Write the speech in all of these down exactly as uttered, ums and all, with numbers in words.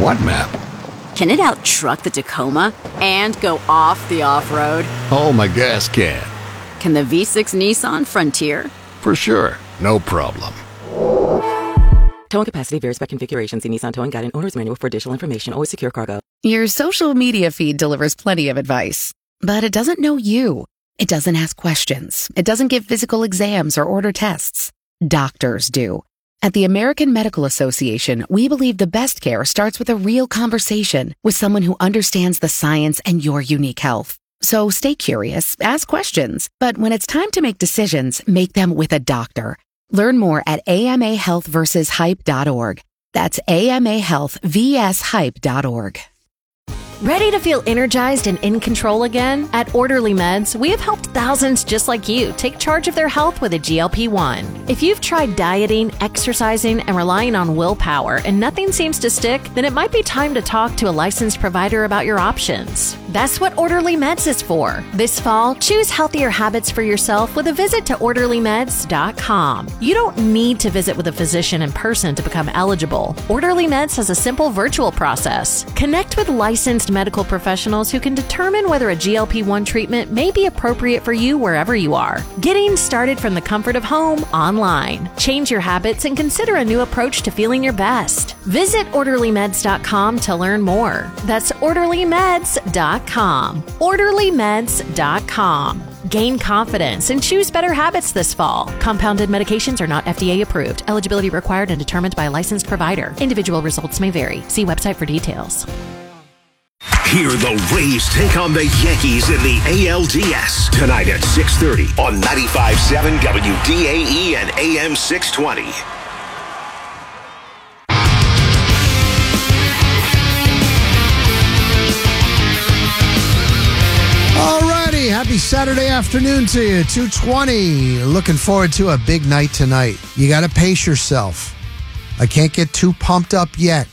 What map? Can it out-truck the Tacoma and go off the off-road? Oh, my gas can. Can the V six Nissan Frontier? For sure. No problem. Towing capacity varies by configuration. See Nissan Towing Guide and Owner's Manual for additional information. Always secure cargo. Your social media feed delivers plenty of advice, but it doesn't know you. It doesn't ask questions. It doesn't give physical exams or order tests. Doctors do. At the American Medical Association, we believe the best care starts with a real conversation with someone who understands the science and your unique health. So stay curious, ask questions, but when it's time to make decisions, make them with a doctor. Learn more at A M A health versus hype dot org. That's A M A health versus hype dot org. Ready to feel energized and in control again? At Orderly Meds, we have helped thousands just like you take charge of their health with a G L P one. If you've tried dieting, exercising, and relying on willpower and nothing seems to stick, then it might be time to talk to a licensed provider about your options. That's what Orderly Meds is for. This fall, choose healthier habits for yourself with a visit to orderly meds dot com. You don't need to visit with a physician in person to become eligible. Orderly Meds has a simple virtual process. Connect with licensed medical professionals who can determine whether a G L P one treatment may be appropriate for you wherever you are. Getting started from the comfort of home online. Change your habits and consider a new approach to feeling your best. Visit orderly meds dot com to learn more. That's orderly meds dot com. orderly meds dot com. Gain confidence and choose better habits this fall. Compounded medications are not F D A approved. Eligibility required and determined by a licensed provider. Individual results may vary. See website for details. Hear the Rays take on the Yankees in the A L D S tonight at six thirty on ninety-five point seven W D A E and A M six twenty. Alrighty, happy Saturday afternoon to you. two twenty. Looking forward to a big night tonight. You got to pace yourself. I can't get too pumped up yet.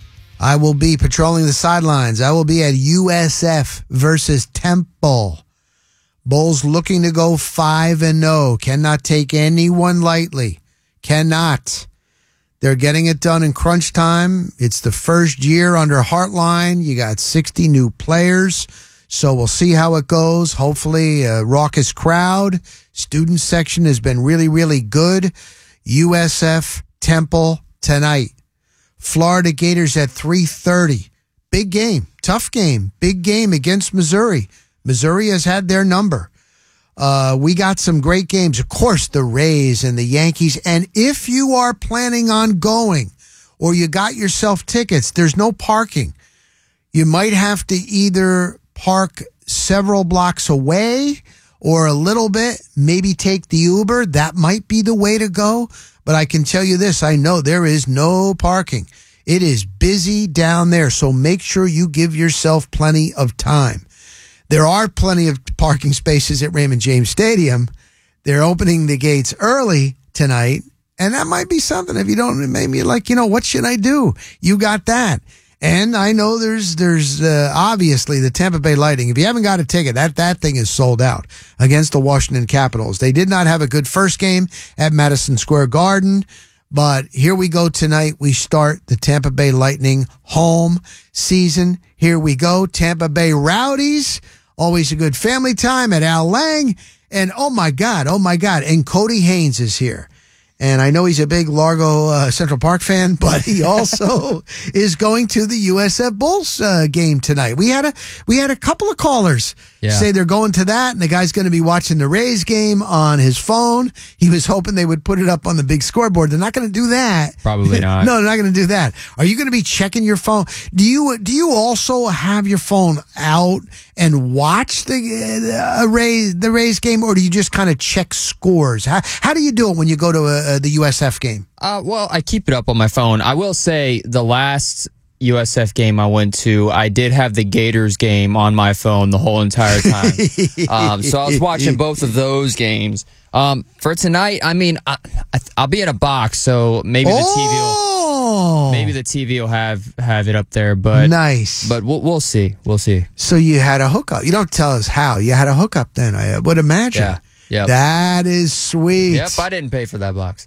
I will be patrolling the sidelines. I will be at U S F versus Temple. Bulls looking to go five and oh. Cannot take anyone lightly. Cannot. They're getting it done in crunch time. It's the first year under Hartline. You got sixty new players. So we'll see how it goes. Hopefully a raucous crowd. Student section has been really, really good. U S F Temple tonight. Florida Gators at three thirty. Big game. Tough game. Big game against Missouri. Missouri has had their number. Uh, we got some great games. Of course, the Rays and the Yankees. And if you are planning on going or you got yourself tickets, there's no parking. You might have to either park several blocks away or a little bit, maybe take the Uber. That might be the way to go. But I can tell you this, I know there is no parking. It is busy down there, so make sure you give yourself plenty of time. There are plenty of parking spaces at Raymond James Stadium. They're opening the gates early tonight, and that might be something. If you don't, maybe like, you know, what should I do? You got that. And I know there's there's uh, obviously the Tampa Bay Lightning. If you haven't got a ticket, that, that thing is sold out against the Washington Capitals. They did not have a good first game at Madison Square Garden, but here we go tonight. We start the Tampa Bay Lightning home season. Here we go. Tampa Bay Rowdies. Always a good family time at Al Lang. And oh my God, oh my God. And Cody Haynes is here. And I know he's a big Largo uh, Central Park fan, but he also is going to the U S F Bulls uh, game tonight. We had a we had a couple of callers yeah. say they're going to that, and the guy's going to be watching the Rays game on his phone. He was hoping they would put it up on the big scoreboard. They're not going to do that. Probably not. No, they're not going to do that. Are you going to be checking your phone? Do you do you also have your phone out and watch the uh, Rays the Rays game, or do you just kind of check scores? How how do you do it when you go to a Uh, the U S F game? Uh, well, I keep it up on my phone. I will say the last U S F game I went to, I did have the Gators game on my phone the whole entire time. um, so I was watching both of those games. Um, for tonight, I mean, I, I, I'll be in a box, so maybe the oh! T V will maybe the T V will have have it up there. But nice. But we'll we'll see. We'll see. So you had a hookup. You don't tell us how you had a hookup. Then I would imagine. Yeah. Yep. That is sweet. Yep, I didn't pay for that box.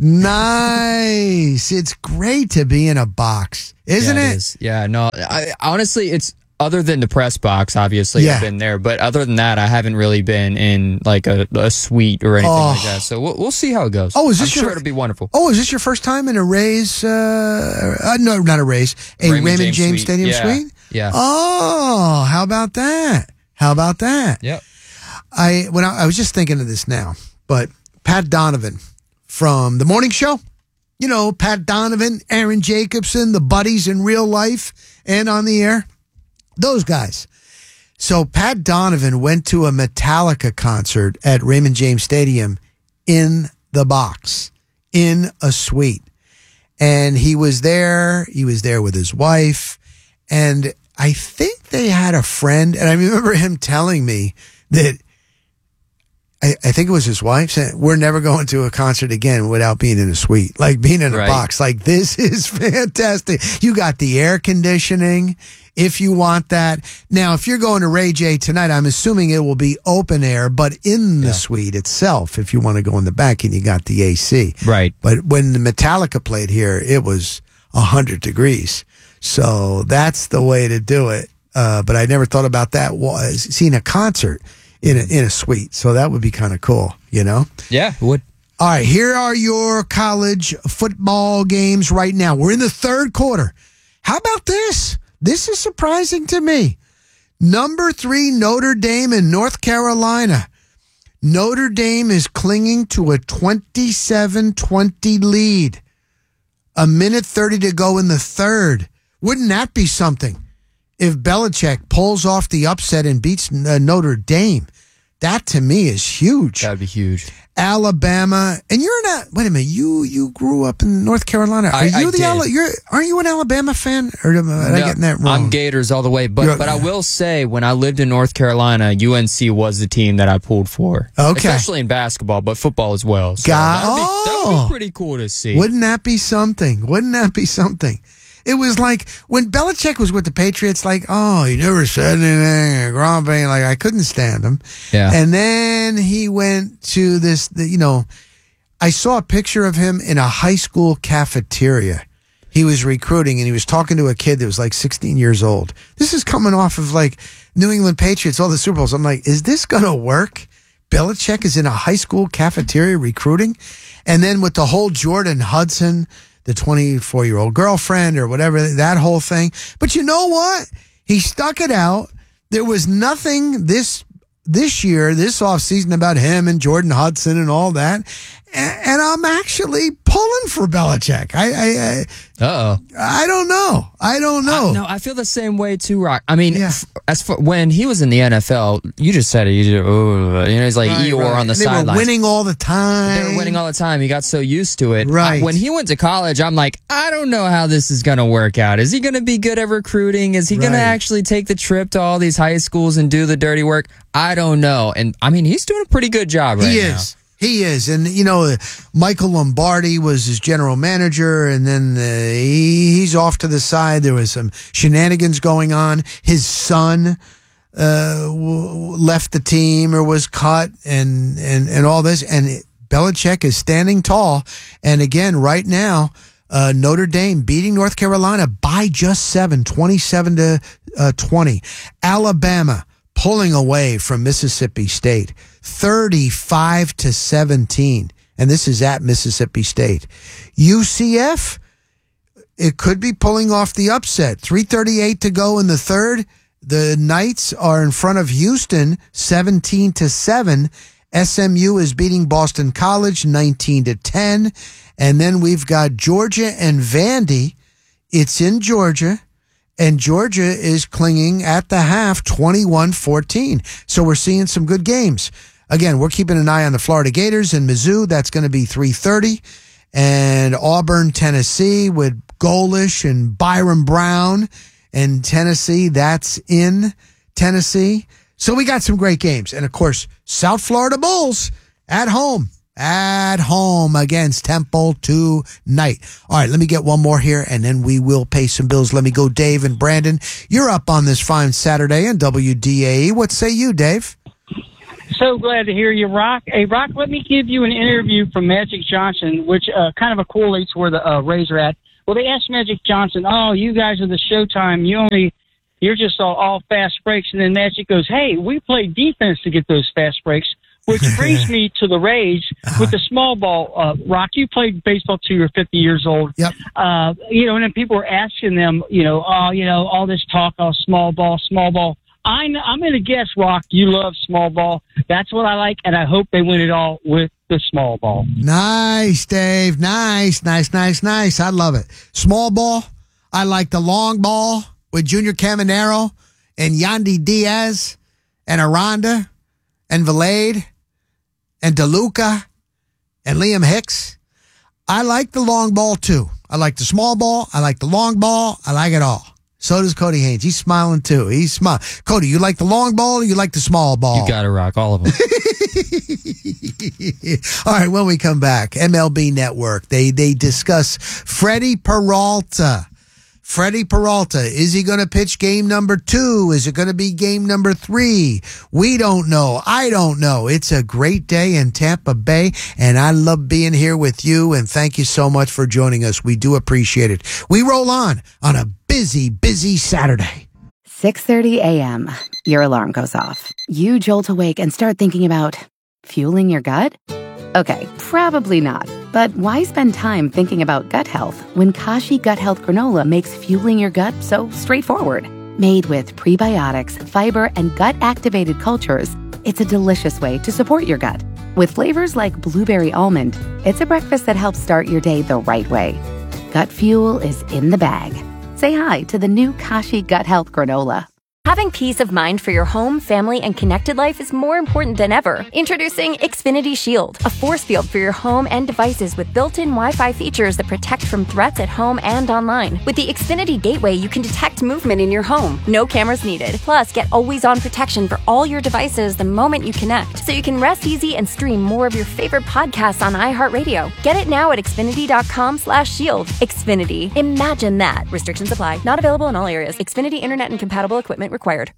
Nice. It's great to be in a box, isn't yeah, it? it is. Yeah, no. I, honestly, it's other than the press box, obviously, Yeah. I've been there. But other than that, I haven't really been in like a, a suite or anything Oh. like that. So we'll, we'll see how it goes. Oh, is this I'm your- sure it'll be wonderful. Oh, is this your first time in a Rays? Uh, uh, no, not a Rays. A Raymond, Raymond James, James suite. Stadium Yeah. suite. Yeah. Oh, how about that? How about that? Yep. I when I, I was just thinking of this now, but Pat Donovan from the morning show, you know, Pat Donovan, Aaron Jacobson, the buddies in real life and on the air, those guys. So Pat Donovan went to a Metallica concert at Raymond James Stadium in the box, in a suite. And he was there, he was there with his wife, and I think they had a friend, and I remember him telling me that I, I think it was his wife saying, we're never going to a concert again without being in a suite, like being in a Right. box. Like, this is fantastic. You got the air conditioning if you want that. Now, if you're going to Ray J tonight, I'm assuming it will be open air, but in the Yeah. suite itself, if you want to go in the back and you got the A C. Right. But when the Metallica played here, it was one hundred degrees. So that's the way to do it. Uh, but I never thought about that was seeing a concert in a, in a suite. So that would be kind of cool, you know? Yeah, it would. All right, here are your college football games right now. We're in the third quarter. How about this? This is surprising to me. Number three, Notre Dame in North Carolina. Notre Dame is clinging to a twenty-seven twenty lead. A minute thirty to go in the third. Wouldn't that be something? If Belichick pulls off the upset and beats uh, Notre Dame, that to me is huge. That would be huge. Alabama, and you're not. Wait a minute, you you grew up in North Carolina. Are I- you I the did. Ala- you're Aren't you an Alabama fan? Or am I No, getting that wrong? I'm Gators all the way, but You're- but I will say when I lived in North Carolina, U N C was the team that I pulled for. Okay. Especially in basketball, but football as well. So Got- that would be, that would oh. be pretty cool to see. Wouldn't that be something? Wouldn't that be something? It was like when Belichick was with the Patriots, like, oh, he never said anything, grumpy, like I couldn't stand him. Yeah. And then he went to this, the, you know, I saw a picture of him in a high school cafeteria. He was recruiting and he was talking to a kid that was like sixteen years old. This is coming off of like New England Patriots, all the Super Bowls. I'm like, is this going to work? Belichick is in a high school cafeteria recruiting. And then with the whole Jordan Hudson, the twenty-four-year-old girlfriend or whatever, that whole thing. But you know what? He stuck it out. There was nothing this this year, this offseason about him and Jordan Hudson and all that. And, and I'm actually pulling for Belichick. I I, Uh oh. I I don't know. I don't know. No, I feel the same way too, Rock. I mean, Yeah. f- as for when he was in the N F L, you just said it. You just, oh, you know, he's like Right, Eeyore right. on the And they were sidelines. winning all the time. They were winning all the time. He got so used to it. Right. I- when he went to college, I'm like, I don't know how this is going to work out. Is he going to be good at recruiting? Is he going Right. to actually take the trip to all these high schools and do the dirty work? I don't know. And I mean, he's doing a pretty good job right He now. is. He is. And, you know, Michael Lombardi was his general manager, and then uh, he, he's off to the side. There was some shenanigans going on. His son uh, w- left the team or was cut and, and, and all this. And it, Belichick is standing tall. And again, right now, uh, Notre Dame beating North Carolina by just seven, twenty-seven to twenty. Alabama pulling away from Mississippi State, thirty-five to seventeen. And this is at Mississippi State. U C F, it could be pulling off the upset. three thirty-eight to go in the third. The Knights are in front of Houston, seventeen to seven. S M U is beating Boston College, nineteen to ten. And then we've got Georgia and Vandy. It's in Georgia. And Georgia is clinging at the half, twenty-one fourteen. So we're seeing some good games. Again, we're keeping an eye on the Florida Gators and Mizzou. That's going to be three thirty. And Auburn, Tennessee with Golish and Byron Brown. And Tennessee, that's in Tennessee. So we got some great games. And, of course, South Florida Bulls at home. At home against Temple tonight. All right, let me get one more here, and then we will pay some bills. Let me go, Dave and Brandon. You're up on this fine Saturday on W D A E. What say you, Dave? So glad to hear you, Rock. Hey, Rock, let me give you an interview from Magic Johnson, which uh, kind of correlates where the uh, Rays are at. Well, they asked Magic Johnson, oh, you guys are the Showtime. You only, you're just all, all fast breaks. And then Magic goes, hey, we play defense to get those fast breaks, which brings me to the Rays with the small ball. Uh, Rock, you played baseball till you were fifty years old. Yep. Uh, you know, and then people were asking them, you know, oh, you know, all this talk, oh, small ball, small ball. I know, I'm going to guess, Rock, you love small ball. That's what I like, and I hope they win it all with the small ball. Nice, Dave. Nice, nice, nice, nice. I love it. Small ball. I like the long ball with Junior Caminero and Yandy Diaz and Aranda and Valade and DeLuca and Liam Hicks. I like the long ball, too. I like the small ball. I like the long ball. I like it all. So does Cody Haynes. He's smiling, too. He's smiling. Cody, you like the long ball or you like the small ball? You got to Rock, all of them. All right, when we come back, M L B Network, they, they discuss Freddie Peralta. Freddie Peralta, is he going to pitch game number two? Is it going to be game number three? We don't know. I don't know. It's a great day in Tampa Bay, and I love being here with you, and thank you so much for joining us. We do appreciate it. We roll on on a busy, busy Saturday. six thirty a.m. Your alarm goes off. You jolt awake and start thinking about fueling your gut? Okay, probably not. But why spend time thinking about gut health when Kashi Gut Health Granola makes fueling your gut so straightforward? Made with prebiotics, fiber, and gut-activated cultures, it's a delicious way to support your gut. With flavors like blueberry almond, it's a breakfast that helps start your day the right way. Gut fuel is in the bag. Say hi to the new Kashi Gut Health Granola. Having peace of mind for your home, family, and connected life is more important than ever. Introducing Xfinity Shield, a force field for your home and devices with built-in Wi-Fi features that protect from threats at home and online. With the Xfinity Gateway, you can detect movement in your home. No cameras needed. Plus, get always-on protection for all your devices the moment you connect, so you can rest easy and stream more of your favorite podcasts on iHeartRadio. Get it now at Xfinity.com slash shield. Xfinity. Imagine that. Restrictions apply. Not available in all areas. Xfinity Internet and compatible equipment required.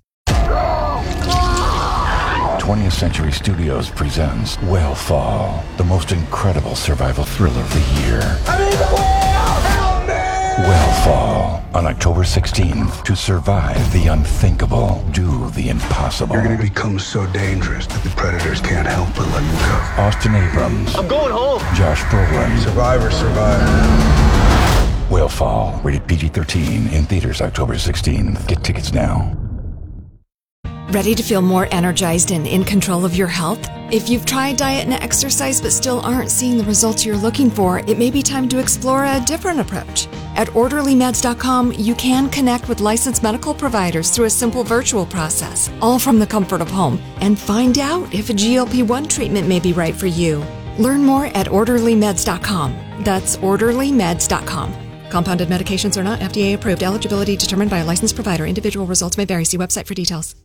twentieth Century Studios presents Whale-Fall, the most incredible survival thriller of the year. I mean, help me! Whale-Fall, on October sixteenth. To survive the unthinkable, do the impossible. You're gonna become so dangerous that the predators can't help but let you go. Austin Abrams. I'm going home. Josh Brolin. Survivor, survivor. Whale-Fall, rated P G thirteen, in theaters October sixteenth. Get tickets now. Ready to feel more energized and in control of your health? If you've tried diet and exercise but still aren't seeing the results you're looking for, it may be time to explore a different approach. At orderly meds dot com, you can connect with licensed medical providers through a simple virtual process, all from the comfort of home, and find out if a G L P one treatment may be right for you. Learn more at orderly meds dot com. That's orderly meds dot com. Compounded medications are not F D A approved. Eligibility determined by a licensed provider. Individual results may vary. See website for details.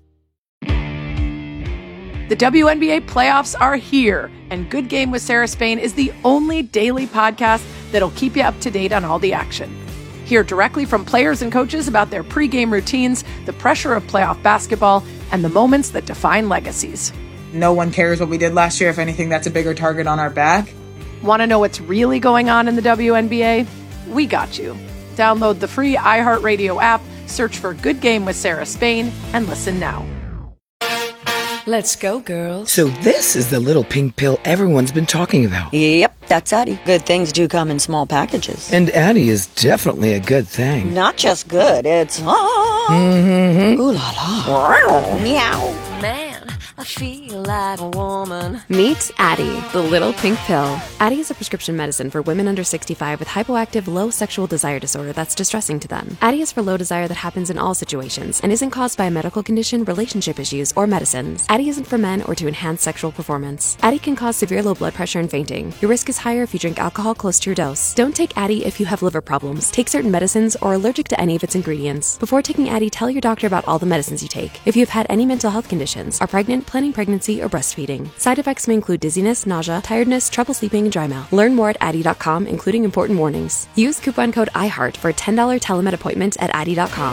The W N B A playoffs are here, and Good Game with Sarah Spain is the only daily podcast that'll keep you up to date on all the action. Hear directly from players and coaches about their pregame routines, the pressure of playoff basketball, and the moments that define legacies. No one cares what we did last year. If anything, that's a bigger target on our back. Want to know what's really going on in the W N B A? We got you. Download the free iHeartRadio app, search for Good Game with Sarah Spain, and listen now. Let's go, girls. So this is the little pink pill everyone's been talking about. Yep, that's Addie. Good things do come in small packages. And Addie is definitely a good thing. Not just good, it's... Ah. Mm-hmm. Ooh la la. Meow. Man, I feel like a woman. Meet Addie, the little pink pill. Addie is a prescription medicine for women under sixty-five with hypoactive low sexual desire disorder that's distressing to them. Addie is for low desire that happens in all situations and isn't caused by a medical condition, relationship issues, or medicines. Addie isn't for men or to enhance sexual performance. Addie can cause severe low blood pressure and fainting. Your risk is higher if you drink alcohol close to your dose. Don't take Addie if you have liver problems, take certain medicines, or are allergic to any of its ingredients. Before taking Addie, tell your doctor about all the medicines you take. If you have had any mental health conditions, are pregnant, planning pregnancy, or breastfeeding. Side effects may include dizziness, nausea, tiredness, trouble sleeping, and dry mouth. Learn more at Addie dot com, including important warnings. Use coupon code iHeart for a ten dollars telemed appointment at Addie dot com.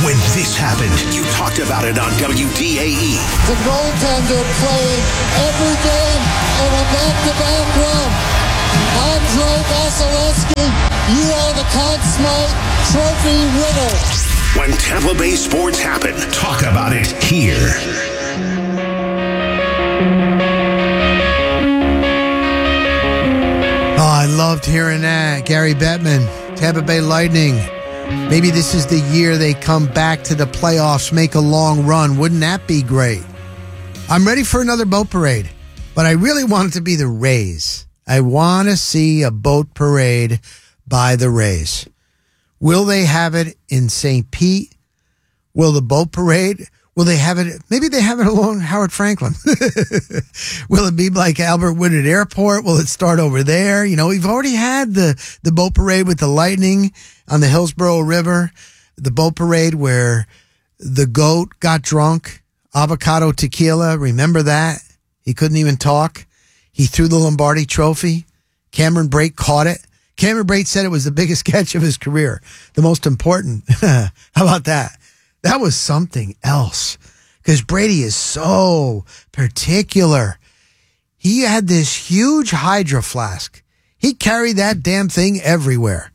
When this happened, you talked about it on W D A E. The goaltender playing every game on a back-to-back run. Andrei Vasilevsky, you are the Conn Smythe Trophy winner. When Tampa Bay sports happen, talk about it here. Oh, I loved hearing that. Gary Bettman, Tampa Bay Lightning. Maybe this is the year they come back to the playoffs, make a long run. Wouldn't that be great? I'm ready for another boat parade, but I really want it to be the Rays. I want to see a boat parade by the Rays. Will they have it in Saint Pete? Will the boat parade? Will they have it? Maybe they have it along Howard Franklin. Will it be like Albert Woodard Airport? Will it start over there? You know, we've already had the, the boat parade with the Lightning on the Hillsborough River, the boat parade where the goat got drunk, avocado tequila. Remember that? He couldn't even talk. He threw the Lombardi Trophy. Cameron Brate caught it. Cameron Brate said it was the biggest catch of his career, the most important. How about that? That was something else, because Brady is so particular. He had this huge Hydro Flask. He carried that damn thing everywhere.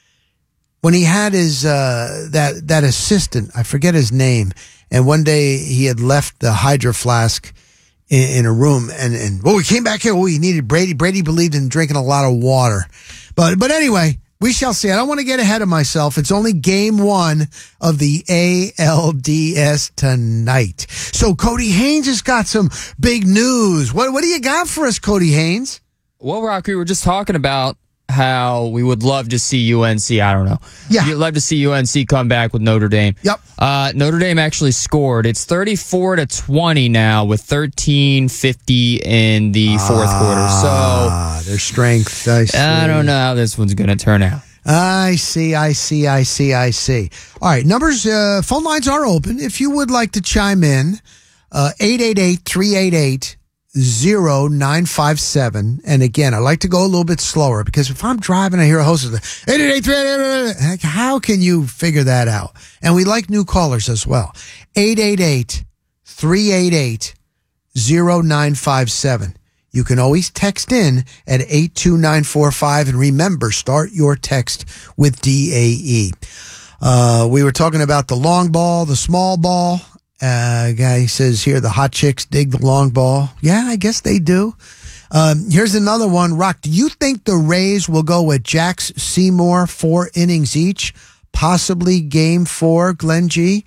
When he had his uh, that that assistant, I forget his name, and one day he had left the Hydro Flask in, in a room, and and well, we came back here. Oh, he needed Brady. Brady believed in drinking a lot of water, but but anyway. We shall see. I don't want to get ahead of myself. It's only game one of the A L D S tonight. So Cody Haynes has got some big news. What what do you got for us, Cody Haynes? Well, Rock, we were just talking about how we would love to see U N C. I don't know. Yeah. You'd love to see U N C come back with Notre Dame. Yep. Uh, Notre Dame actually scored. It's thirty-four to twenty now with thirteen fifty in the fourth ah, quarter. So their strength. I see. I don't know how this one's going to turn out. I see, I see, I see, I see. All right, numbers, uh, phone lines are open. If you would like to chime in, uh, eight eight eight, three eight eight, zero nine five seven. And again, I like to go a little bit slower because if I'm driving, I hear a host of the eight eight eight, three eight eight. How can you figure that out? And we like new callers as well. eight eight eight, three eight eight, zero nine five seven. You can always text in at eight two nine four five. And remember, start your text with D A E. Uh, we were talking about the long ball, the small ball. Uh, guy says here, the hot chicks dig the long ball. Yeah, I guess they do. Um, here's another one. Rock, do you think the Rays will go with Jax Seymour, four innings each? Possibly game four, Glenn G?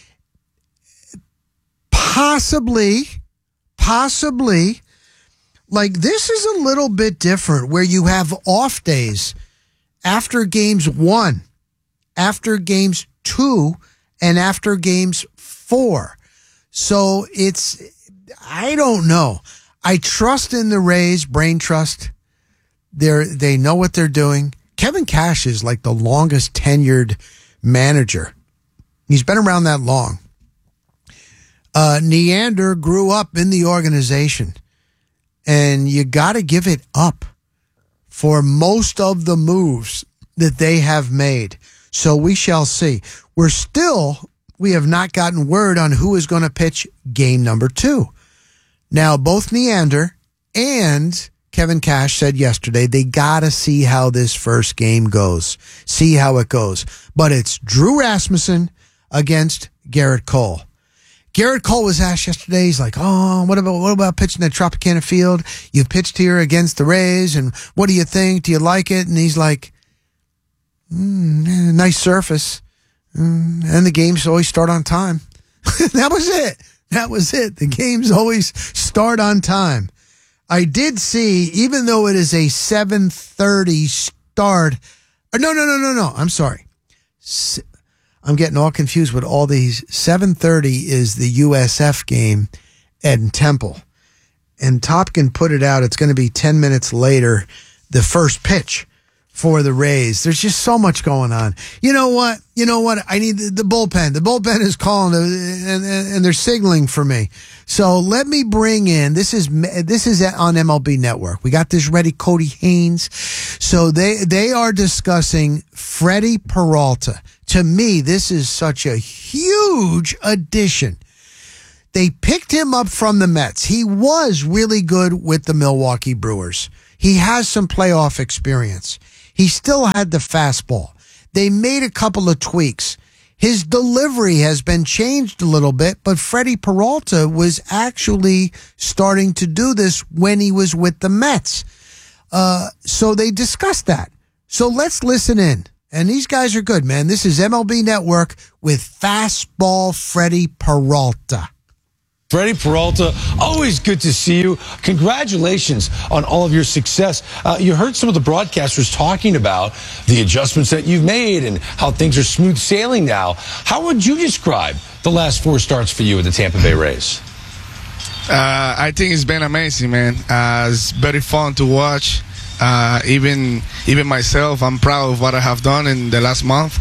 Possibly. Possibly. Like, this is a little bit different where you have off days after games one, after games two, and after games four. So it's, I don't know. I trust in the Rays, brain trust. They're, they know what they're doing. Kevin Cash is like the longest tenured manager. He's been around that long. Uh, Neander grew up in the organization. And you got to give it up for most of the moves that they have made. So we shall see. We're still, we have not gotten word on who is going to pitch game number two. Now, both Neander and Kevin Cash said yesterday they got to see how this first game goes. See how it goes. But it's Drew Rasmussen against Garrett Cole. Garrett Cole was asked yesterday, he's like, oh, what about what about pitching at Tropicana Field? You've pitched here against the Rays, and what do you think? Do you like it? And he's like, mm, nice surface. Mm, and the games always start on time. That was it. That was it. The games always start on time. I did see, even though it is a seven thirty start, or no, no, no, no, no, I'm sorry. S- I'm getting all confused with all these. seven thirty is the U S F game at Temple. And Topkin put it out. It's going to be ten minutes later, the first pitch for the Rays. There's just so much going on. You know what? You know what? I need the, the bullpen. The bullpen is calling and, and, and they're signaling for me. So let me bring in, this is this is on M L B Network. We got this ready, Cody Haynes. So they they are discussing Freddie Peralta. To me, this is such a huge addition. They picked him up from the Mets. He was really good with the Milwaukee Brewers. He has some playoff experience. He still had the fastball. They made a couple of tweaks. His delivery has been changed a little bit, but Freddie Peralta was actually starting to do this when he was with the Mets. Uh, so they discussed that. So let's listen in. And these guys are good, man. This is M L B Network with Fastball Freddie Peralta. Freddie Peralta, always good to see you. Congratulations on all of your success. Uh, you heard some of the broadcasters talking about the adjustments that you've made and how things are smooth sailing now. How would you describe the last four starts for you with the Tampa Bay Rays? Uh, I think it's been amazing, man. Uh, it's very fun to watch. Uh, even even myself, I'm proud of what I have done in the last month.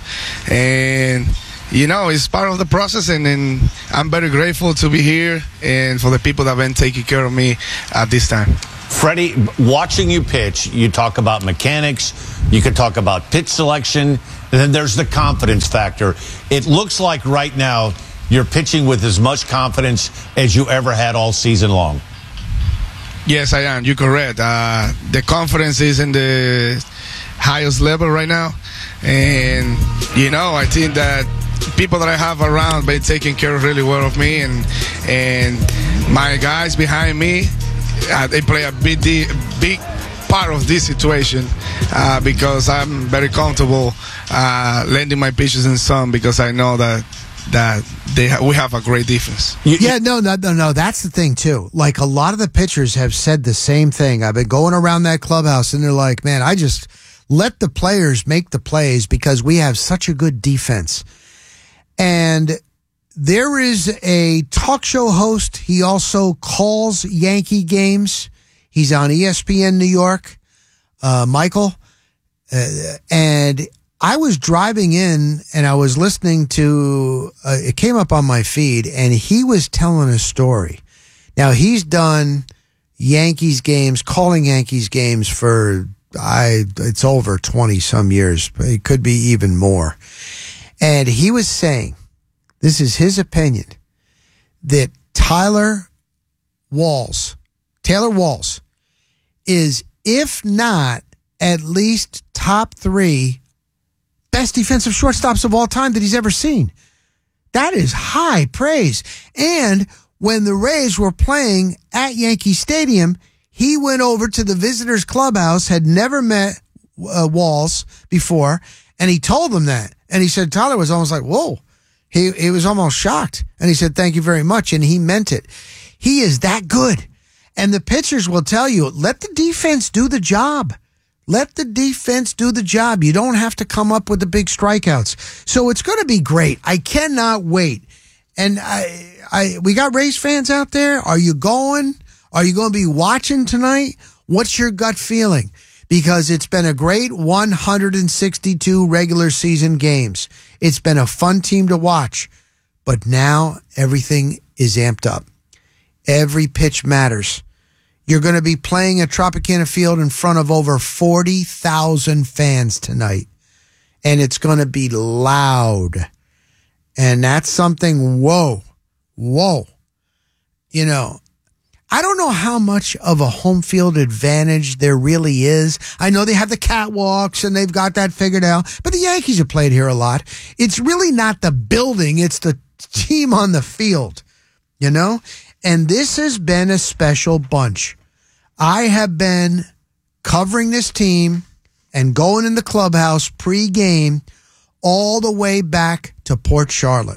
And you know, it's part of the process, and, and I'm very grateful to be here and for the people that have been taking care of me at this time. Freddie, watching you pitch, you talk about mechanics, you could talk about pitch selection, and then there's the confidence factor. It looks like right now you're pitching with as much confidence as you ever had all season long. Yes, I am. You're correct. Uh, the confidence is in the highest level right now. And, you know, I think that people that I have around been taking care of really well of me, and and my guys behind me, uh, they play a big big part of this situation uh, because I'm very comfortable uh, lending my pitches in some, because I know that that they ha- we have a great defense. Yeah, no, no, no, no. That's the thing too. Like, a lot of the pitchers have said the same thing. I've been going around that clubhouse, and they're like, "Man, I just let the players make the plays because we have such a good defense." And there is a talk show host. He also calls Yankee games. He's on E S P N New York, uh, Michael. Uh, and I was driving in and I was listening to, uh, it came up on my feed, and he was telling a story. Now, he's done Yankees games, calling Yankees games for, I, it's over twenty some years. It could be even more. And he was saying, this is his opinion, that Tyler Walls, Taylor Walls, is, if not at least top three best defensive shortstops of all time that he's ever seen. That is high praise. And when the Rays were playing at Yankee Stadium, he went over to the visitors' clubhouse, had never met uh, Walls before, and he told them that. And he said Tyler was almost like, whoa. He he was almost shocked. And he said, thank you very much. And he meant it. He is that good. And the pitchers will tell you, let the defense do the job. Let the defense do the job. You don't have to come up with the big strikeouts. So it's going to be great. I cannot wait. And I, I, we got Rays fans out there. Are you going? Are you going to be watching tonight? What's your gut feeling? Because it's been a great one hundred sixty-two regular season games. It's been a fun team to watch. But now everything is amped up. Every pitch matters. You're going to be playing at Tropicana Field in front of over forty thousand fans tonight. And it's going to be loud. And that's something, whoa, whoa. You know, I don't know how much of a home field advantage there really is. I know they have the catwalks and they've got that figured out, but the Yankees have played here a lot. It's really not the building, it's the team on the field, you know? And this has been a special bunch. I have been covering this team and going in the clubhouse pre-game all the way back to Port Charlotte.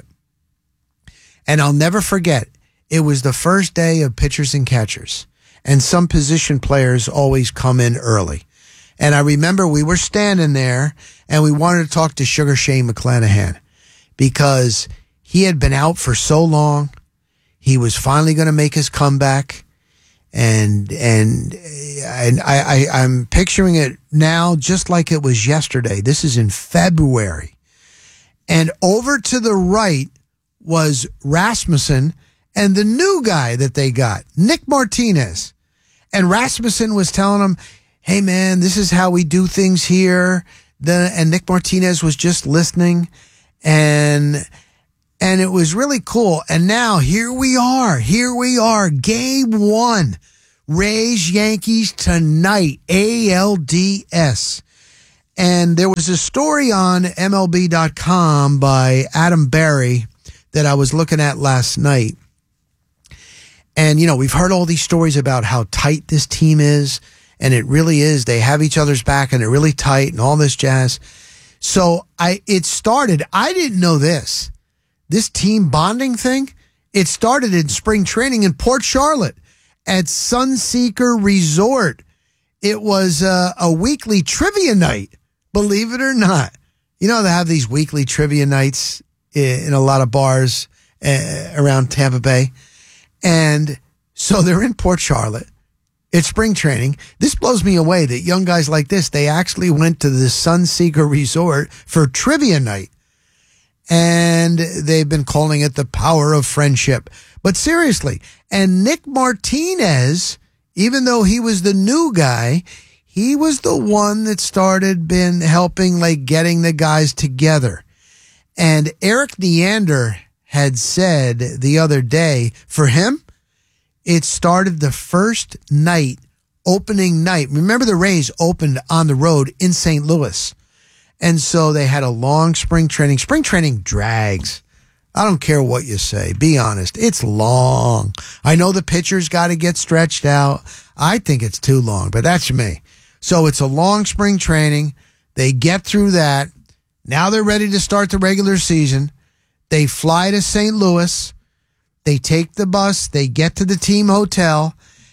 And I'll never forget, it was the first day of pitchers and catchers, and some position players always come in early. And I remember we were standing there and we wanted to talk to Sugar Shane McClanahan because he had been out for so long. He was finally going to make his comeback. And and and I, I I'm picturing it now just like it was yesterday. This is in February. And over to the right was Rasmussen and the new guy that they got, Nick Martinez. And Rasmussen was telling him, hey, man, this is how we do things here. The, and Nick Martinez was just listening. And and it was really cool. And now here we are. Here we are. Game one. Rays Yankees tonight. A L D S. And there was a story on M L B dot com by Adam Berry that I was looking at last night. And, you know, we've heard all these stories about how tight this team is. And it really is. They have each other's back and they're really tight and all this jazz. So I, it started, I didn't know this. This team bonding thing, it started in spring training in Port Charlotte at Sunseeker Resort. It was uh, a weekly trivia night, believe it or not. You know, they have these weekly trivia nights in, in a lot of bars uh, around Tampa Bay. And so they're in Port Charlotte. It's spring training. This blows me away that young guys like this, they actually went to the Sunseeker Resort for trivia night. And they've been calling it the power of friendship. But seriously, and Nick Martinez, even though he was the new guy, he was the one that started been helping, like, getting the guys together. And Eric Neander had said the other day, for him, it started the first night, opening night. Remember, the Rays opened on the road in Saint Louis. And so they had a long spring training. Spring training drags. I don't care what you say. Be honest. It's long. I know the pitchers got to get stretched out. I think it's too long, but that's me. So it's a long spring training. They get through that. Now they're ready to start the regular season. They fly to Saint Louis. They take the bus. They get to the team hotel.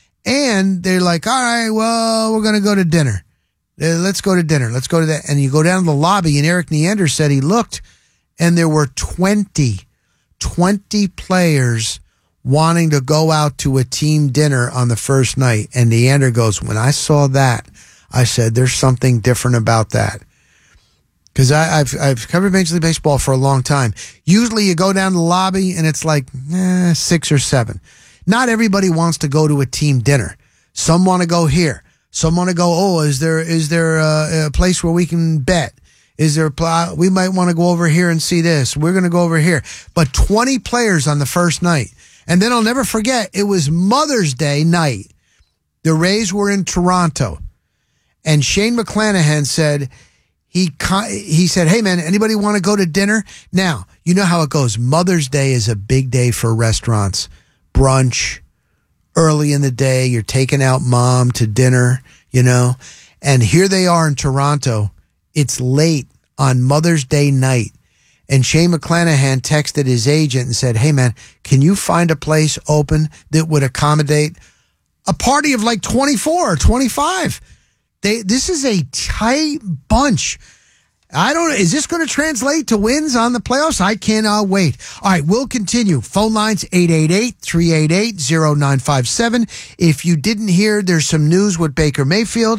And they're like, all right, well, we're going to go to dinner. Let's go to dinner. Let's go to that. And you go down to the lobby, and Eric Neander said he looked, and there were twenty, twenty players wanting to go out to a team dinner on the first night. And Neander goes, when I saw that, I said, there's something different about that. Because I've I've covered Major League Baseball for a long time. Usually you go down to the lobby and it's like eh, six or seven. Not everybody wants to go to a team dinner. Some want to go here. Some want to go, oh, is there is there a, a place where we can bet? Is there a pl- we might want to go over here and see this. We're going to go over here. But twenty players on the first night. And then I'll never forget, it was Mother's Day night. The Rays were in Toronto. And Shane McClanahan said, He he said, hey, man, anybody want to go to dinner? Now, you know how it goes. Mother's Day is a big day for restaurants. Brunch, early in the day, you're taking out mom to dinner, you know. And here they are in Toronto. It's late on Mother's Day night. And Shane McClanahan texted his agent and said, hey, man, can you find a place open that would accommodate a party of like twenty-four or twenty-five? They, this is a tight bunch. I don't know. Is this going to translate to wins on the playoffs? I cannot wait. All right, we'll continue. Phone lines eight eight eight, three eight eight, zero nine five seven. If you didn't hear, there's some news with Baker Mayfield.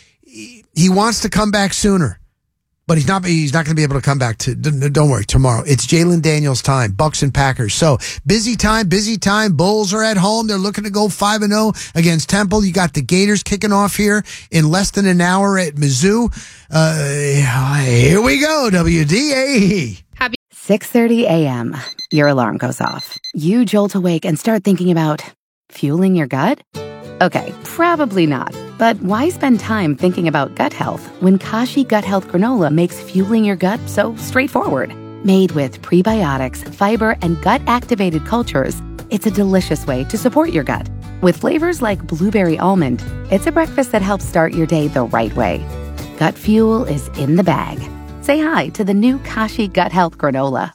He wants to come back sooner, but he's not He's not going to be able to come back to, don't worry, tomorrow. It's Jalen Daniels' time, Bucks and Packers. So busy time, busy time. Bulls are at home. They're looking to go five and oh against Temple. You got the Gators kicking off here in less than an hour at Mizzou. Uh, here we go, W D A E. six thirty a.m. Your alarm goes off. You jolt awake and start thinking about fueling your gut? Okay, probably not. But why spend time thinking about gut health when Kashi Gut Health Granola makes fueling your gut so straightforward? Made with prebiotics, fiber, and gut-activated cultures, it's a delicious way to support your gut. With flavors like blueberry almond, it's a breakfast that helps start your day the right way. Gut fuel is in the bag. Say hi to the new Kashi Gut Health Granola.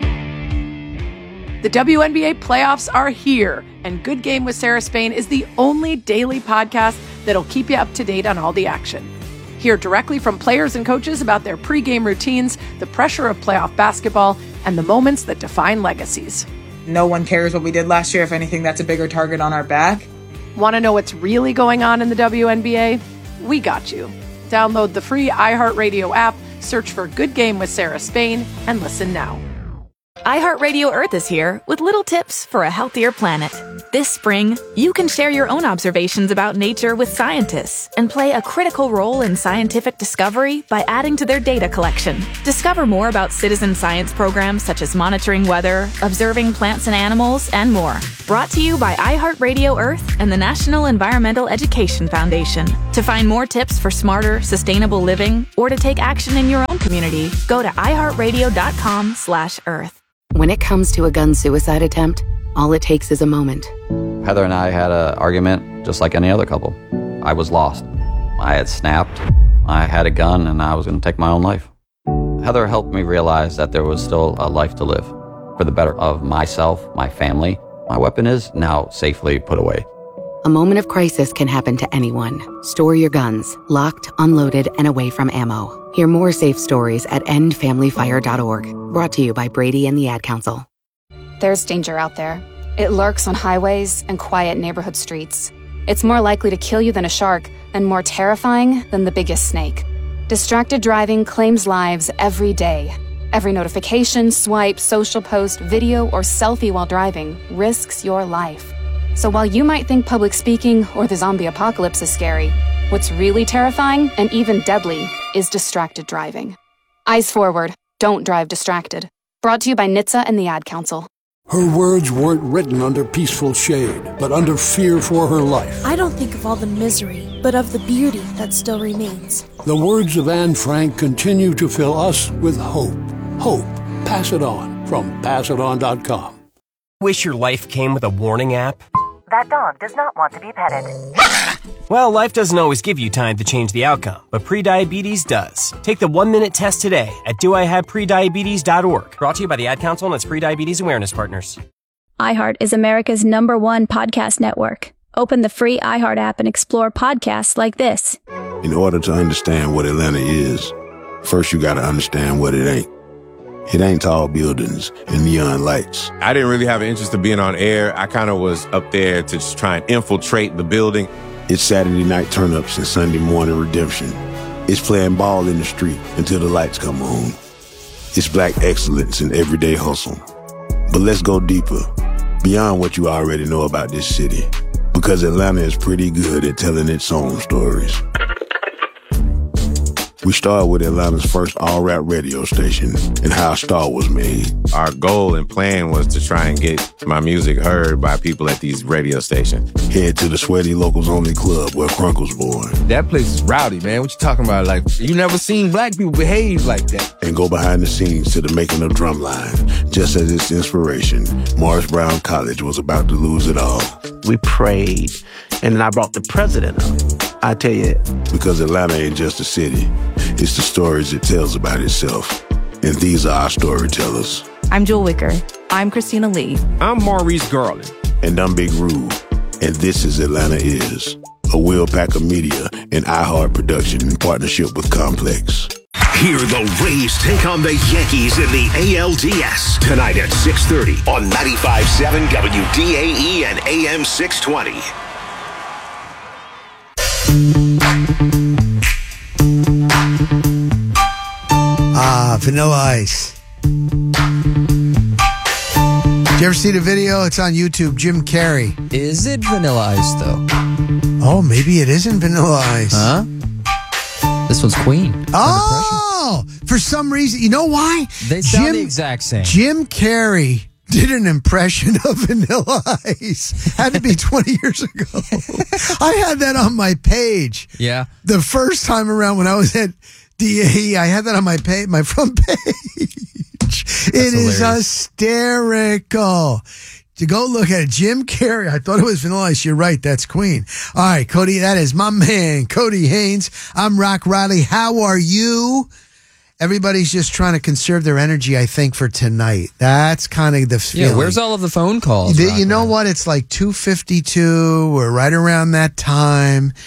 The W N B A playoffs are here, and Good Game with Sarah Spain is the only daily podcast that'll keep you up to date on all the action. Hear directly from players and coaches about their pregame routines, the pressure of playoff basketball, and the moments that define legacies. No one cares what we did last year. If anything, that's a bigger target on our back. Want to know what's really going on in the W N B A? We got you. Download the free iHeartRadio app, search for Good Game with Sarah Spain, and listen now. iHeartRadio Earth is here with little tips for a healthier planet. This spring, you can share your own observations about nature with scientists and play a critical role in scientific discovery by adding to their data collection. Discover more about citizen science programs such as monitoring weather, observing plants and animals, and more. Brought to you by iHeartRadio Earth and the National Environmental Education Foundation. To find more tips for smarter, sustainable living or to take action in your own community, go to iHeartRadio.com slash Earth. When it comes to a gun suicide attempt, all it takes is a moment. Heather and I had an argument just like any other couple. I was lost. I had snapped. I had a gun and I was going to take my own life. Heather helped me realize that there was still a life to live for the better of myself, my family. My weapon is now safely put away. A moment of crisis can happen to anyone. Store your guns, locked, unloaded, and away from ammo. Hear more safe stories at end family fire dot org. Brought to you by Brady and the Ad Council. There's danger out there. It lurks on highways and quiet neighborhood streets. It's more likely to kill you than a shark, and more terrifying than the biggest snake. Distracted driving claims lives every day. Every notification, swipe, social post, video, or selfie while driving risks your life. So while you might think public speaking or the zombie apocalypse is scary, what's really terrifying and even deadly is distracted driving. Eyes forward. Don't drive distracted. Brought to you by N H T S A and the Ad Council. Her words weren't written under peaceful shade, but under fear for her life. I don't think of all the misery, but of the beauty that still remains. The words of Anne Frank continue to fill us with hope. Hope. Pass it on from pass it on dot com. Wish your life came with a warning app? That dog does not want to be petted. Well, life doesn't always give you time to change the outcome, but prediabetes does. Take the one-minute test today at do I have prediabetes dot org. Brought to you by the Ad Council and its Prediabetes Awareness Partners. iHeart is America's number one podcast network. Open the free iHeart app and explore podcasts like this. In order to understand what Atlanta is, first you got to understand what it ain't. It ain't tall buildings and neon lights. I didn't really have an interest in being on air. I kind of was up there to just try and infiltrate the building. It's Saturday night turn-ups and Sunday morning redemption. It's playing ball in the street until the lights come on. It's black excellence in everyday hustle. But let's go deeper, beyond what you already know about this city, because Atlanta is pretty good at telling its own stories. We started with Atlanta's first all-rap radio station and how a star was made. Our goal and plan was to try and get my music heard by people at these radio stations. Head to the Sweaty Locals Only Club where Crunk was born. That place is rowdy, man. What you talking about? Like, you never seen black people behave like that. And go behind the scenes to the making of Drumline. Just as its inspiration, Morris Brown College was about to lose it all. We prayed, and then I brought the president up. I tell you. Because Atlanta ain't just a city. It's the stories it tells about itself. And these are our storytellers. I'm Jewel Wicker. I'm Christina Lee. I'm Maurice Garland. And I'm Big Rube. And this is Atlanta Is, a Will Packer Media and iHeart production in partnership with Complex. Hear the Rays take on the Yankees in the A L D S tonight at six thirty on ninety-five point seven W D A E and A M six twenty. Ah, Vanilla Ice. Did you ever see the video? It's on YouTube. Jim Carrey. Is it Vanilla Ice, though? Oh, maybe it isn't Vanilla Ice. Huh? This one's Queen. Oh, for some reason. You know why? They sound Jim, the exact same. Jim Carrey did an impression of Vanilla Ice. Had to be twenty years ago. I had that on my page. Yeah. The first time around when I was at D A E, I had that on my page, my front page. It is hysterical. To go look at it. Jim Carrey. I thought it was Vanilla Ice. You're right. That's Queen. All right, Cody, that is my man, Cody Haynes. I'm Rock Riley. How are you? Everybody's just trying to conserve their energy, I think, for tonight. That's kind of the feeling. Yeah, where's all of the phone calls? The, you know what? It's like two fifty-two. We're right around that time.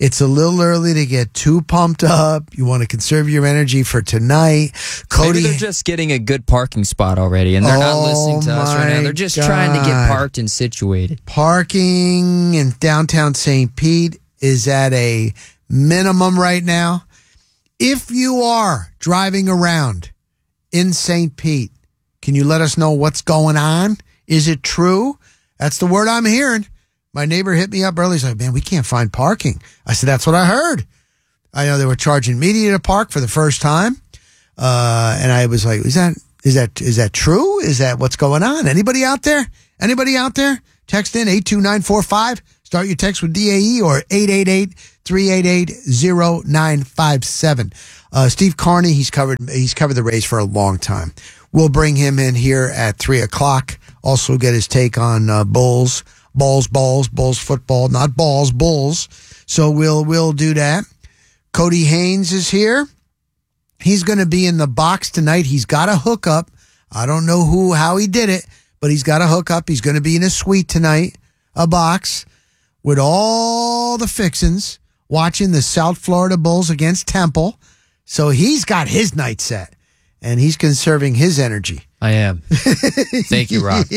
It's a little early to get too pumped up. You want to conserve your energy for tonight. Cody, maybe they're just getting a good parking spot already, and they're not Oh, listening to us right now. They're just trying to get God. parked and situated. Parking in downtown Saint Pete is at a minimum right now. If you are driving around in Saint Pete, can you let us know what's going on? Is it true? That's the word I'm hearing. My neighbor hit me up early. He's like, man, we can't find parking. I said, that's what I heard. I know they were charging media to park for the first time. Uh, and I was like, is that, is that, is that true? Is that what's going on? Anybody out there? Anybody out there? Text in eight two nine four five. Start your text with D A E or eight eight eight, three eight eight, zero nine five seven. Uh, Steve Carney, he's covered, he's covered the Rays for a long time. We'll bring him in here at three o'clock. Also get his take on, uh, Bulls. Balls, balls, Bulls football, not balls, Bulls. So we'll we'll do that. Cody Haynes is here. He's going to be in the box tonight. He's got a hookup. I don't know who, how he did it, but he's got a hookup. He's going to be in a suite tonight, a box with all the fixins, watching the South Florida Bulls against Temple. So he's got his night set, and he's conserving his energy. I am. Thank you, Rob.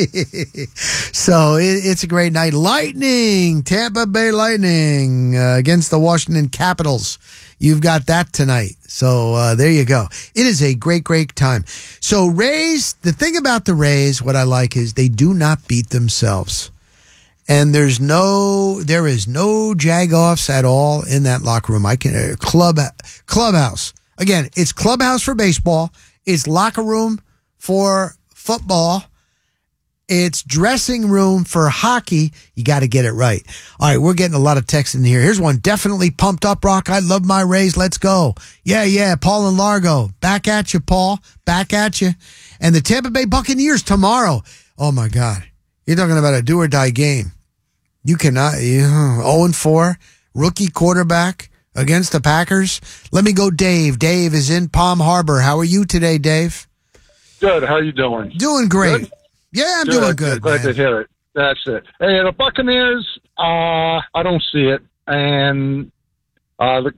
So it, it's a great night. Lightning, Tampa Bay Lightning uh, against the Washington Capitals. You've got that tonight. So uh, there you go. It is a great, great time. So Rays, the thing about the Rays, what I like is they do not beat themselves. And there's no, there is no jag-offs at all in that locker room. I can, uh, club, clubhouse. Again, it's clubhouse for baseball. It's locker room for football. It's dressing room for hockey. You got to get it right. All right, we're getting a lot of texts in here. Here's one. Definitely pumped up, Rock. I love my Rays. Let's go. Yeah, yeah. Paul and Largo. Back at you, Paul. Back at you. And the Tampa Bay Buccaneers tomorrow. Oh, my God. You're talking about a do-or-die game. You cannot. You, oh and four. Rookie quarterback against the Packers. Let me go, Dave. Dave is in Palm Harbor. How are you today, Dave? Good. How are you doing? Doing great. Good? Yeah, I'm good. doing good. Glad man. to hear it. That's it. Hey, the Buccaneers, uh, I don't see it. And uh, the,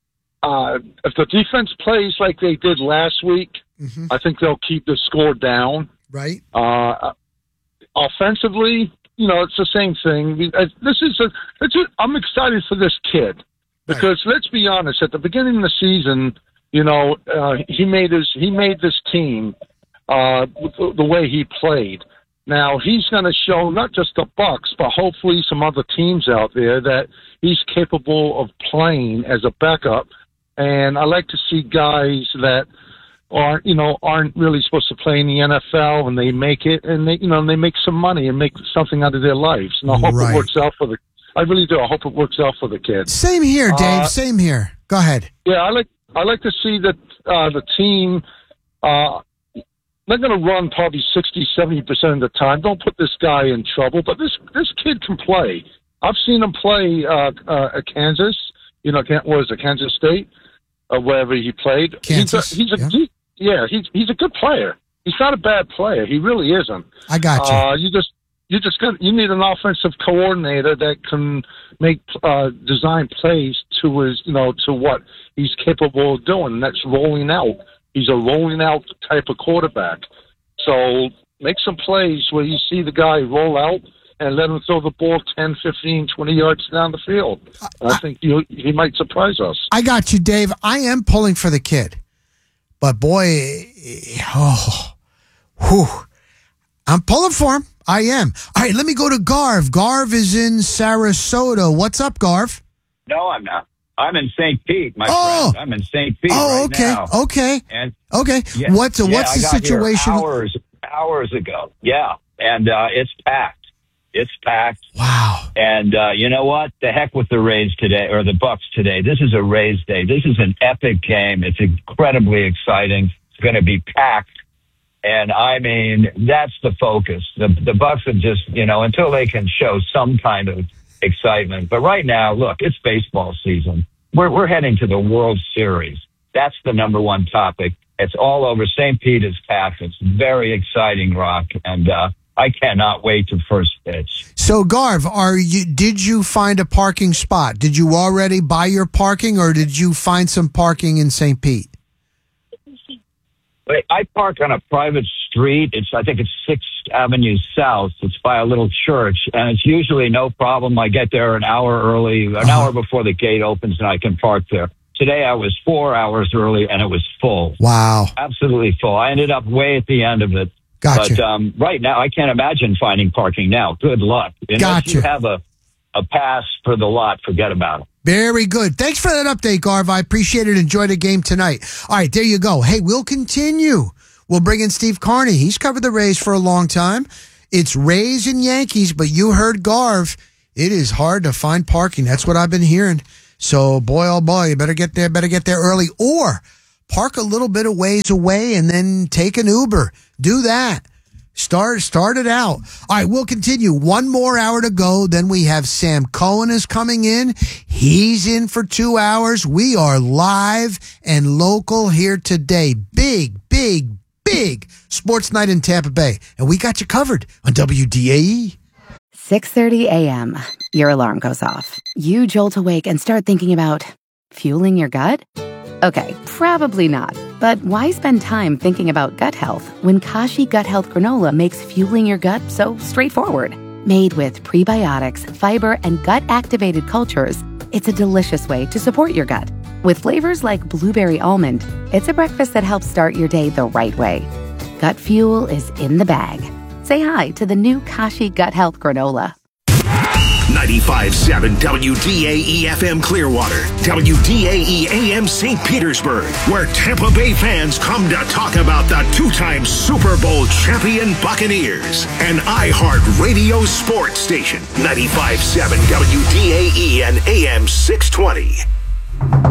uh, if the defense plays like they did last week, mm-hmm. I think they'll keep the score down. Right. Uh, offensively, you know, it's the same thing. This is a, it's a, I'm excited for this kid because right. let's be honest. At the beginning of the season, you know, uh, he made his he made this team uh, the, the way he played. Now he's going to show not just the Bucs, but hopefully some other teams out there that he's capable of playing as a backup. And I like to see guys that aren't, you know, aren't really supposed to play in the N F L, and they make it, and they, you know, and they make some money and make something out of their lives. And I hope right. it works out for the. I really do. I hope it works out for the kids. Same here, Dave. Uh, Same here. Go ahead. Yeah, I like. I like to see that uh, the team. Uh, they're going to run probably sixty, seventy percent of the time. Don't put this guy in trouble, but this this kid can play. I've seen him play uh, uh, at Kansas. You know, what is it, Kansas State, or wherever he played. Kansas. He's a, he's a yeah. he, yeah, he's he's a good player. He's not a bad player. He really isn't. I got you. Uh, you just you just got you need an offensive coordinator that can make uh, design plays to his you know to what he's capable of doing. And that's rolling out. He's a rolling out type of quarterback. So make some plays where you see the guy roll out and let him throw the ball ten, fifteen, twenty yards down the field. I, I think you, he might surprise us. I got you, Dave. I am pulling for the kid. But boy, oh, whew, I'm pulling for him. I am. All right, let me go to Garv. Garv is in Sarasota. What's up, Garv? No, I'm not. I'm in Saint Pete, my oh. friend. I'm in Saint Pete oh, right okay, now. okay, and okay. Yeah, what's yeah, what's I the got situation? Here hours, hours ago. Yeah, and uh, it's packed. It's packed. Wow. And uh, you know what? The heck with the Rays today, or the Bucs today. This is a Rays day. This is an epic game. It's incredibly exciting. It's going to be packed. And I mean, that's the focus. The the Bucs are just, you know, until they can show some kind of excitement. But right now, look, it's baseball season. We're we're heading to the World Series. That's the number one topic. It's all over. Saint Pete is packed. It's very exciting, Rock. And uh, I cannot wait to first pitch. So, Garv, are you? Did you find a parking spot? Did you already buy your parking, or did you find some parking in Saint Pete? I park on a private street. It's I think it's Sixth Avenue South. It's by a little church, and it's usually no problem. I get there an hour early, an uh-huh. hour before the gate opens, and I can park there. Today I was four hours early, and it was full. Wow. Absolutely full. I ended up way at the end of it. Gotcha. But um, right now, I can't imagine finding parking now. Good luck. Unless gotcha. you have a, a pass for the lot, forget about it. Very good. Thanks for that update, Garv. I appreciate it. Enjoy the game tonight. All right, there you go. Hey, we'll continue. We'll bring in Steve Carney. He's covered the Rays for a long time. It's Rays and Yankees, but you heard Garv. It is hard to find parking. That's what I've been hearing. So, boy, oh boy, you better get there, better get there early. Or park a little bit of ways away and then take an Uber. Do that. Start, start it out. All right, we'll continue. One more hour to go. Then we have Sam Cohen is coming in. He's in for two hours. We are live and local here today. Big, big, big sports night in Tampa Bay. And we got you covered on W D A E. six thirty a.m. Your alarm goes off. You jolt awake and start thinking about fueling your gut? Okay, probably not. But why spend time thinking about gut health when Kashi Gut Health Granola makes fueling your gut so straightforward? Made with prebiotics, fiber, and gut-activated cultures, it's a delicious way to support your gut. With flavors like blueberry almond, it's a breakfast that helps start your day the right way. Gut fuel is in the bag. Say hi to the new Kashi Gut Health Granola. ninety-five point seven W D A E F M Clearwater, W D A E A M Saint Petersburg, where Tampa Bay fans come to talk about the two-time Super Bowl champion Buccaneers. An iHeart Radio sports station, ninety-five point seven W D A E and A M six twenty.